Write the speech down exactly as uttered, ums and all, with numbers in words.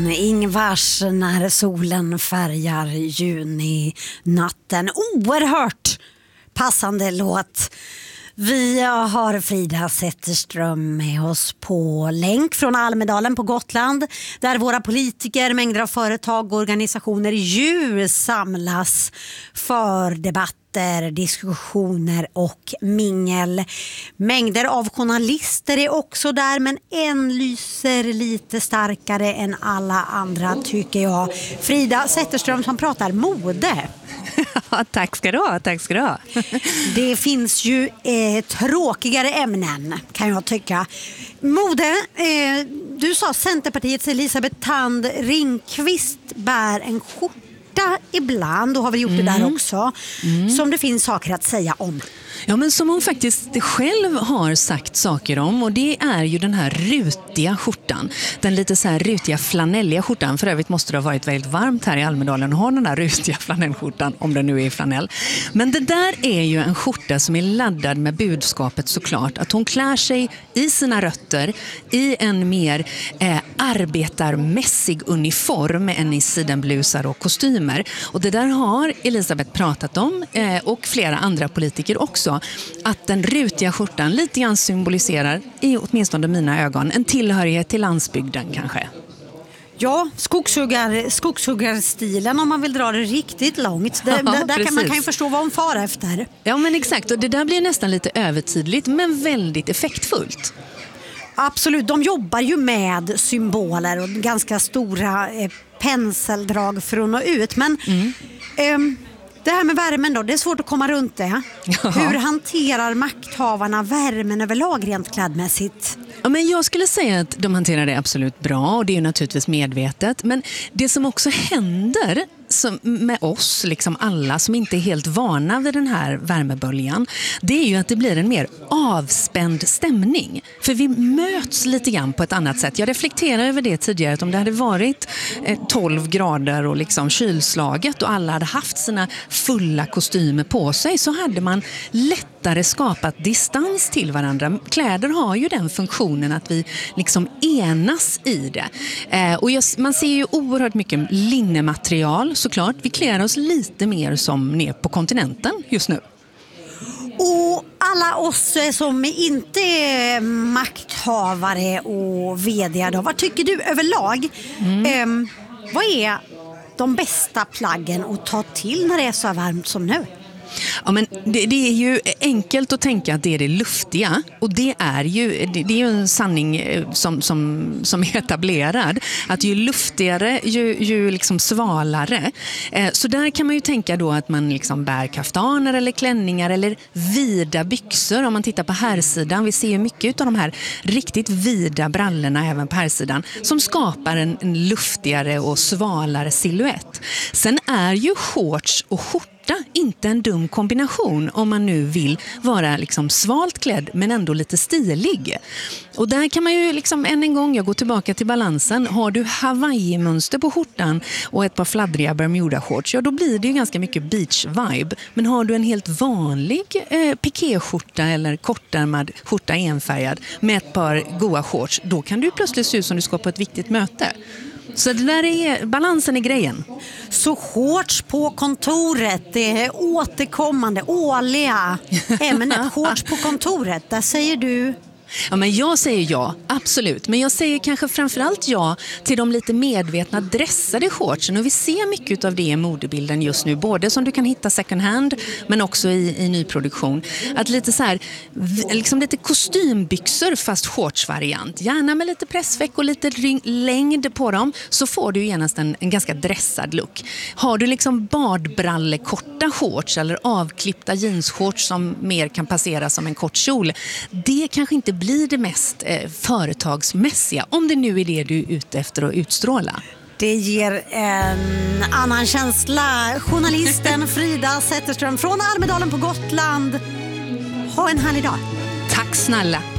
Ingvars När solen färgar juni natten. Oerhört passande låt. Vi har Frida Zetterström med oss på länk från Almedalen på Gotland, där våra politiker, mängder av företag och organisationer ju samlas för debatter, diskussioner och mingel. Mängder av journalister är också där, men en lyser lite starkare än alla andra tycker jag. Frida Zetterström som pratar mode. Ja, tack ska du ha, tack ska du ha. Det finns ju eh, tråkigare ämnen kan jag tycka. Mode, eh, du sa Centerpartiets Elisabeth Thand Ringqvist bär en skjorta ibland, och har vi gjort mm. det där också, mm. som det finns saker att säga om. Ja, men som hon faktiskt själv har sagt saker om, och det är ju den här rutiga skjortan. Den lite så här rutiga flanelliga skjortan. För övrigt måste det ha varit väldigt varmt här i Almedalen att ha den där rutiga flanellskjortan, om det nu är flanell. Men det där är ju en skjorta som är laddad med budskapet såklart. Att hon klär sig i sina rötter i en mer eh, arbetarmässig uniform än i sidenblusar och kostymer. Och det där har Elisabeth pratat om eh, och flera andra politiker också. Att den rutiga skjortan lite grann symboliserar, i åtminstone mina ögon, en tillhörighet till landsbygden kanske. Ja, skogshuggar, skogshuggarstilen om man vill dra det riktigt långt. Det, ja, där kan man kan ju förstå vad hon far efter. Ja, men exakt. Och det där blir nästan lite övertydligt, men väldigt effektfullt. Absolut, de jobbar ju med symboler och ganska stora eh, penseldrag för att nå ut. Men... Mm. Eh, Det här med värmen då, det är svårt att komma runt det. Ja. Hur hanterar makthavarna värmen överlag rent klädmässigt? Ja, men jag skulle säga att de hanterar det absolut bra, och det är ju naturligtvis medvetet. Men det som också händer som med oss, liksom alla som inte är helt vana vid den här värmeböljan, det är ju att det blir en mer avspänd stämning. För vi möts lite grann på ett annat sätt. Jag reflekterar över det tidigare, att om det hade varit tolv grader och liksom kylslaget och alla hade haft sina fulla kostymer på sig, så hade man lättare skapat distans till varandra. Kläder har ju den funktionen att vi liksom enas i det. Eh, och just, man ser ju oerhört mycket linnematerial såklart. Vi klär oss lite mer som ner på kontinenten just nu. Och alla oss som inte är makthavare och vd då, vad tycker du överlag? Mm. Eh, vad är de bästa plaggen att ta till när det är så varmt som nu? Ja, men det, det är ju enkelt att tänka att det är det luftiga, och det är ju, det, det är ju en sanning som, som, som är etablerad, att ju luftigare ju, ju liksom svalare. Eh, så där kan man ju tänka då att man liksom bär kaftaner eller klänningar eller vida byxor. Om man tittar på herrsidan, vi ser ju mycket av de här riktigt vida brallorna även på herrsidan, som skapar en, en luftigare och svalare silhuett. Sen är ju shorts och skjorta inte en dum kombination om man nu vill vara liksom svalt klädd men ändå lite stilig. Och där kan man ju liksom än en gång, jag går tillbaka till balansen. Har du Hawaii-mönster på skjortan och ett par fladdriga Bermuda-shorts, ja då blir det ju ganska mycket beach-vibe. Men har du en helt vanlig eh, pikéskjorta eller kortärmad skjorta enfärgad med ett par goa shorts, då kan du plötsligt se ut som du ska på ett viktigt möte. Så det där är, balansen är grejen. Så shorts på kontoret, det är återkommande, årliga ämnet. Shorts på kontoret, där säger du... Ja, men jag säger ja, absolut. Men jag säger kanske framförallt ja till de lite medvetna dressade shortsen. Och vi ser mycket av det i modebilden just nu. Både som du kan hitta second hand, men också i, i nyproduktion. Att lite så här, liksom lite kostymbyxor fast shortsvariant. Gärna med lite pressveck och lite ring, längd på dem. Så får du genast en, en ganska dressad look. Har du liksom badbralle korta shorts eller avklippta jeansshorts som mer kan passera som en kort kjol. Det kanske inte blir det mest eh, företagsmässiga, om det nu är det du är ute efter att utstråla. Det ger en annan känsla. Journalisten Frida Zetterström från Almedalen på Gotland. Ha en härlig dag. Tack snälla.